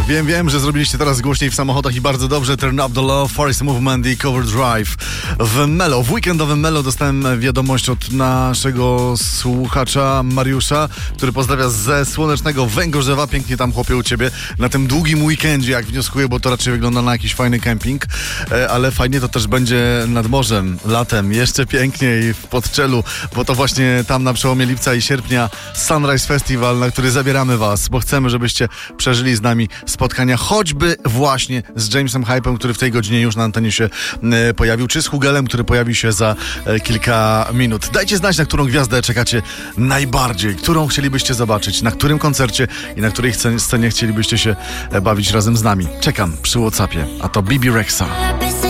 Wiem, że zrobiliście teraz głośniej w samochodach i bardzo dobrze. Turn Up The Love, Forest Movement i Cover Drive. W weekendowym Melo dostałem wiadomość od naszego słuchacza Mariusza, który pozdrawia ze słonecznego Węgorzewa. Pięknie tam, chłopie, u ciebie na tym długim weekendzie, jak wnioskuję, bo to raczej wygląda na jakiś fajny kemping, ale fajnie to też będzie nad morzem, latem, jeszcze piękniej w Podczelu, bo to właśnie tam na przełomie lipca i sierpnia Sunrise Festival, na który zabieramy was, bo chcemy, żebyście przeżyli z nami spotkania, choćby właśnie z Jamesem Hypem, który w tej godzinie już na antenie się pojawił, czy z Hugelem, który pojawi się za kilka minut. Dajcie znać, na którą gwiazdę czekacie najbardziej, którą chcielibyście zobaczyć, na którym koncercie i na której scenie chcielibyście się bawić razem z nami. Czekam przy WhatsAppie, a to Bibi Rexha.